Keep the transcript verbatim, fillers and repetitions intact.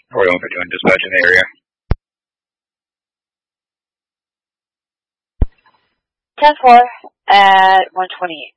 Or we won't be doing dispatch in the area. ten four at one twenty-eight.